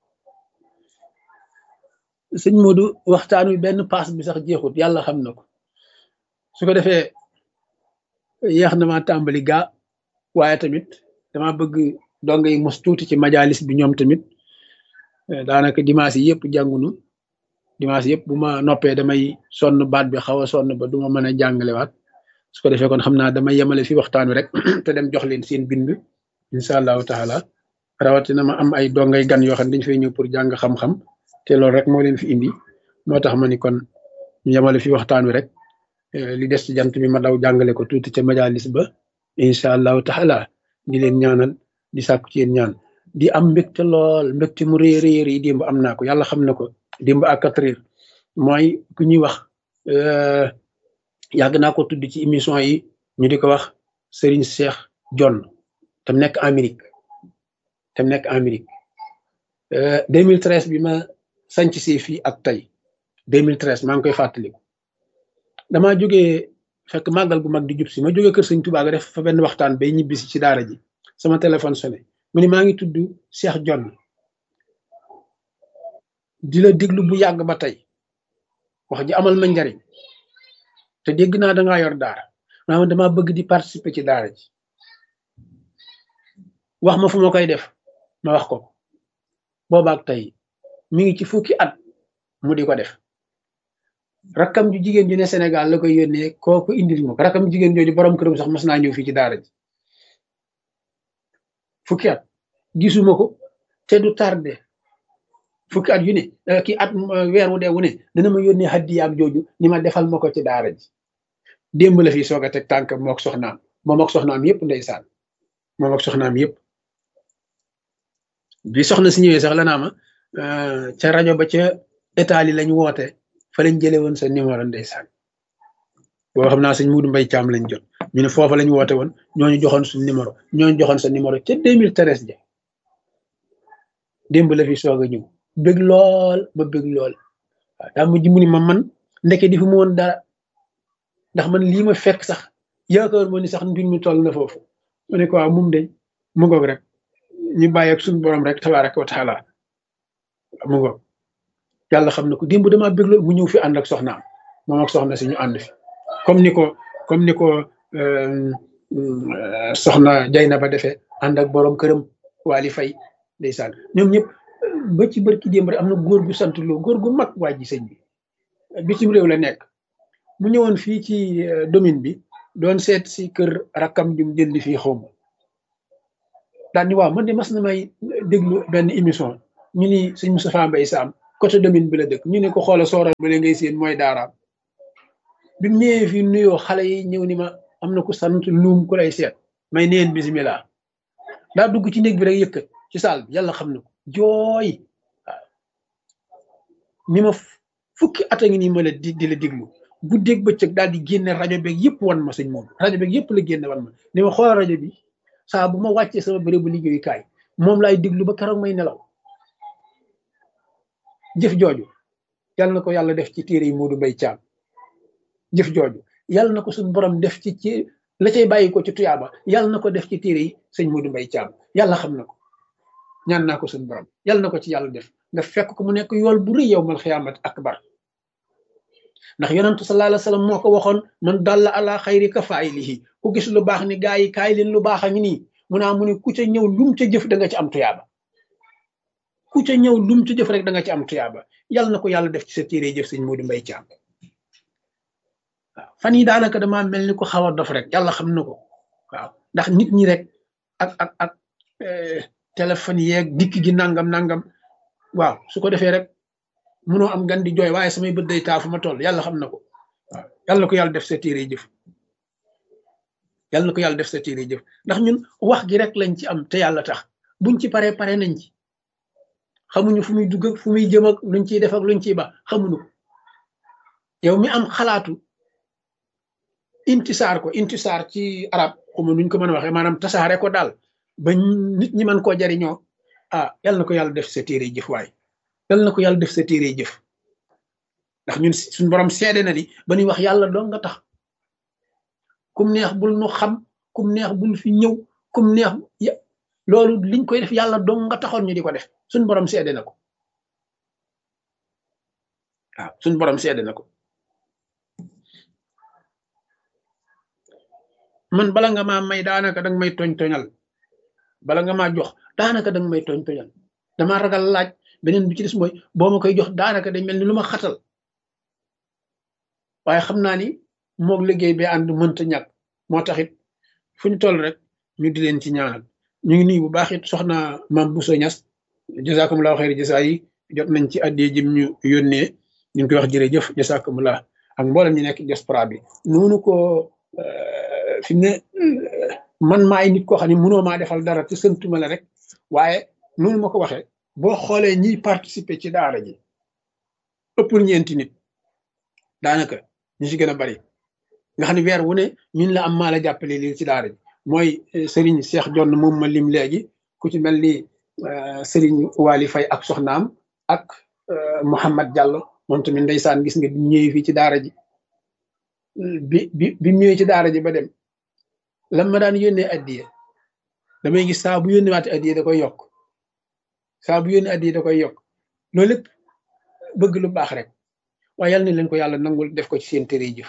sëñ Modou waxtaan wi benn paas bi sax jeexut yàlla xam na ko su ko defee yeex na ma tàmbali gaa waaye tamit dama bëgg donga yi mos tuuti ci majalis bi ñoom tamit daanaka dimanche yi yëpp jàngunu dimanche yëpp bu ma noppee damay sonn baat bi xaw a sonn ba du ma mën a jàngalewaat su ko defee kon xam naa damay yemale fi waxtaan wi rek te dem jox leen seen bind incha allahu taala rawatina ma am ay dongay gan yoo xam ne dañu fay ñëw pour jàng xam-xam te loolu rek moo leen fi indi moo tax ma ni kon ñu yemale fi waxtaan wi rek li des ci jant bi ma daw jàngale ko tuuti ca majalis ba incha allahu taala di leen ñaanal di sàkku ci yéen ñaan di am mbégte lool mbégte mu rëy rëy rëy démb am naa ko yàlla xam na ko démb à quatre heures mooy ku ñuy wax yàgg naa ko tudd ci émission yi ñu di ko wax Serigne Cheikh John tam nekk Amérique tam nekk Amérique deux mille treize bi ma sanc si fii ak tey deux mille treize maa ngi koy fàttaliku damaa jógee fekk màggal gu mag di jub si ma jógee kër Sëñ Tuubaa ga def fa benn waxtaan bay ñibbisi ci daara ji sama téléphone sonné mu ni maa ngi tudd Cheikh John di la déglu bu yàgg ba tey wax ji amal ma njariñ te dégg naa dangaa yor daara maanaam dama bëgg di participer ci daara ji wax ma fu ma koy def ma wax ko boobaak tey mi ngi ci fukki at mu di ko def rakkam ju jigéen ju ne Sénégal la koy yónnee kooku indil ma ko rakkam ju jigéen jooju borom këram sax mas naa ñëw fii ci daara ji fukki at gisuma ko te du tardé fukki at yu ne kii at weer wu dee wu ne dana ma yónnee hadiyaam jooju ni ma defal ma ko ci daara ji démb la fii soog a teg tànk mook soxnaam moom ak soxnaam yëpp ndeysaan moom ak soxnaam yëpp bi soxna si ñëwee sax la naa ma ca rajo ba ca état yi lañ woote fa lañ jëlee woon sa numéro ndeysaan boo xam naa sëñ Muudu Mbay Caam lañ jot ñu ne foofa lañ woote woon ñooñu joxoon suñ numéro ñooñu joxoon sa numéro ca deux mille treize ja démb la fi soog a ñëw bëgg lool ba bëgg lool waaw daa mujj mu ni ma man ndeke di fu mu woon dara ndax man lii ma fekk sax yaakaar moo ni sax mbir mi toll na foofu ma ne ko waaw mum de mu ngoog rek ñu bàyyi ak suñu borom rek tabaaraka wa taala mu ngoog yàlla xam na ko démb damaa bëgg lool mu ñëw fi ànd ak soxnaam moom ak soxna si ñu ànd fi comme ni ko comme ni ko soxna Jayna ba defee ànd ak borom këram Waly Faye ndeysaan ñoom ñëpp ba ci barki démb rek am na góor gu sant loo góor gu mag waa ji sëñ bi bitim réew la nekk mu ñëwoon fii ci domaine bi doon seet si kër rakkam jum jënd fii xaw ma daal ni waaw man de mas na may déglu benn émission ñu ni sëñ Moustapha Mbaye Sam côté domaine bi la dëkk ñu ne ko xoola sooral ba le ngay seen mooy daaraam bi mu ñëwee fii nuyoo xale yi ñëw ni ma am na ku sant luum ku lay seet may neen bisimilah daa dugg ci néeg bi rek yëkkat ci saal bi yàlla xam na ko jooy waaw ni ma fukki at a ngi nii ma la di di la diglu guddeeg bëccëg daal di génne rajo beeg yëpp wan ma sëñ moom rajo beeg yëpp la génne wan ma ni ma xoolal rajo bi saa bu ma wàccee sama bérébu liggéeyukaay moom laay diglu ba keroog may nelaw jëf jooju yàlla na ko yàlla def ci téere yi Modou Mbaye Thiam jëf jooju yàlla na ko suñu borom def ci ci la cay bàyyi ko ci tuyaaba yàlla na ko def ci téere yi sëñ Modou Mbaye Thiam yàlla xam na ko ñaan naa ko suñu borom yàlla na ko ci yàlla def nga fekk ko mu nekk yool bu rëy yawmal xiyaamat akbar ndax yonentu sallallahu alayhi wa sallam moo ko waxoon man dalla ala xayri ka faa'ilihi ku gis lu baax ni gaa yi kaay leen lu baax a ngi nii mu naa mu ne ku ca ñëw lum ca jëf da nga ci am tuyaaba ku ca ñëw lum ca jëf rek da nga ci am tuyaaba yàlla na ko yàlla def ci sa téere jëf sëñ Modou Mbaye Thiam waaw fan yi daanaka damaa mel ni ko xaw a dof rek yàlla xam na ko waaw ndax nit ñi rek ak ak ak téléphone yeeg dikk gi nangam nangam waaw su ko defee rek munoo am gan di jooy waaye samay bët day taa fu ma toll yàlla xam na ko waaw yàlla na ko yàlla def sa téere jëf yàlla na ko yàlla def sa téere jëf ndax ñun wax gi rek lañ ci am te yàlla tax buñ ci paree pare nañ ci xamuñu fu muy dugg ak fu muy jëm ak luñ ciy def ak luñ ciy ba xamuñu ko yow mi am xalaatu intisaar ko intisaar ci arab xuma nuñ ko mën a waxee maanaam tasaare ko daal ba nit ñi mën koo jariñoo ah yàlla na ko yàlla def sa téere jëf waay yàlla na ko yàlla def sa téere jëf ndax ñun suñ borom seede na ni ba ñuy wax yàlla doo nga tax kum neex bul nu xam kum neex bul fi ñëw kum neex loolu liñ koy def yàlla doo nga taxoon ñu di ko def suñ borom seede na ko waaw suñ borom seede na ko man bala nga maa may daanaka danga may tooñ tooñal bala nga maa jox daanaka danga may tooñ tooñal damaa ragal laaj beneen bi ci des mooy boo ma koy jox daanaka day mel ni lu ma xatal waaye xam naa ni moog liggéey bi ànd mënta ñàkk moo taxit fu ñu toll rek ñu di leen ci ñaanal ñu ngi nuyu bu baax it soxna Mame Bousso Niass jazakumullahu xayri jasa yi jot nañ ci addee jëm ñu yónnee ñu ngi koy wax jërëjëf jazakumullah ak mboolem ñu nekk diaspora bi noonu ko fi mu ne man maay nit koo xam ne mënoo maa defal dara te sëntuma la rek waaye noonu ma ko waxee boo xoolee ñiy participer ci daara ji ëppul ñeenti nit daanaka ñu ci gën a bari nga xam ne weer wu ne ñun la am maa la jàppale lii ci daara ji mooy Serigne Cheikh Jonn moom ma lim léegi ku ci mel ni Serigne Wali Faye ak soxnaam ak Mouhamad Diallo moom tamit ndeysaan gis nga bi ñëwee fii ci daara ji bi bi bi ñëwee ci daara ji ba dem lan ma daan yónnee addiye damay gis saa bu yónnee waate addiye da koy yokk saa bu yónnee addiye da koy yokk loolu lépp bëgg lu baax rek waaye yàlla na leen ko yàlla nangul def ko ci seen téere jëf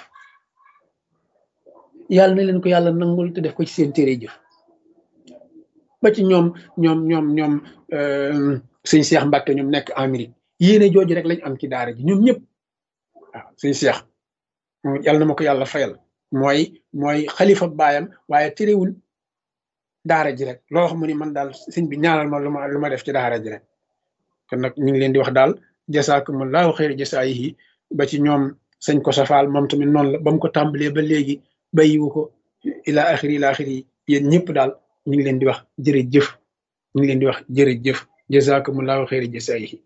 yàlla na leen ko yàlla nangul te def ko ci seen téere jëf ba ci ñoom ñoom ñoom ñoom sëñ Cheikh Mbacke ñoom nekk Amérique yéene jooju rek lañ am ci daara ji ñoom ñëpp waaw sëñ Cheikh yàlla na ma ko yàlla fayal mooy mooy xalifa baayam waaye terewul daara ji rek loo xam ne man daal sëñ bi ñaanal ma lu ma lu ma def ci daara ji rek kon nag ñu ngi leen di wax daal jasaakumullahu xayra jasaayihi ba ci ñoom sëñ ko safaal moom tamit noonu la ba mu ko tàmbalee ba léegi bàyyiwu ko ila axiri ila axiri yéen ñëpp daal ñu ngi leen di wax jërëjëf ñu ngi leen di wax jërëjëf jasaakumullahu xayra jasaayihi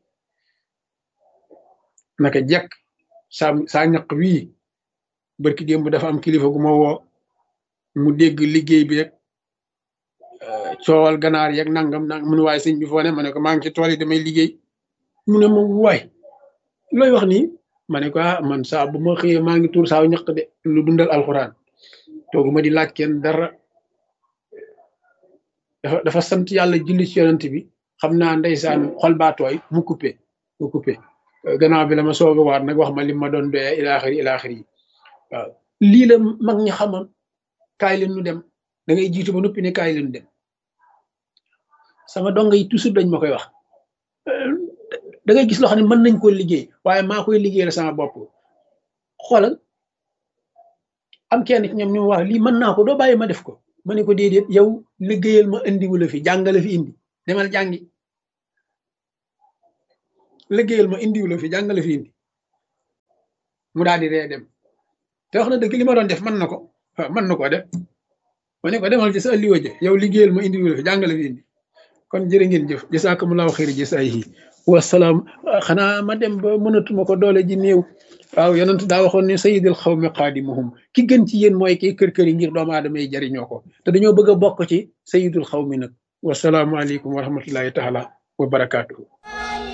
naka jekk saa saa ñaq wii barki démb dafa am kilifa gu ma woo mu dégg liggéey bi rek coowal ganaar yeeg nangam nang mu ne waaye sëñ bi foo ne ma ne ko maa ngi ci tool yi damay liggéey mu ne ma waay looy wax nii ma ne ko ah man saa bu ma xëyee maa ngi tuur saaw ñaq de lu dundal alxuraan toogu ma di laaj kenn dara dafa dafa sant yàlla julli ci yonent bi xam naa ndeysaan xol baa tooy mu coupé mu coupé gannaaw bi la ma soog a waat nag wax ma li ma doon doyee ilaaxiri ilaaxiri yi waaw lii la mag ñi xamoon kaay leen nu dem da ngay jiitu ba noppi ne kaay leen dem sama donga yi toujours dañ ma koy wax da ngay gis loo xam ne mën nañ koo liggéey waaye maa koy liggéeyal sama bopp xoolal am kenn ci ñoom ñu wax lii mën naa ko doo bàyyi ma def ko ma ne ko déedéet yow liggéeyal ma indiwu la fi jàngale fi indi demal jàngi liggéeyal ma indiwu la fi jàngale fi indi mu daal di ree dem te wax na dëgg li ma doon def mën na ko waaw mën na koo def ma ne ko demal ci sa alliwa ja yow liggéeyal ma indi fi jàngale fi indi kon jërë ngeen jëf jasaakumullahu xayri jasaayihi wasalaam. xanaa ma dem ba mënatuma ko doole ji néew waaw yonent daa waxoon ne sayidul xawmi xaadimuhum ki gën ci yéen mooy kii kër kër yi ngir doomu aadama yi jariñoo ko te dañoo bëgg a bokk ci sayidul xawmi nag wasalaamualeykum wa rahmatullahi taala wa barakaatuhu.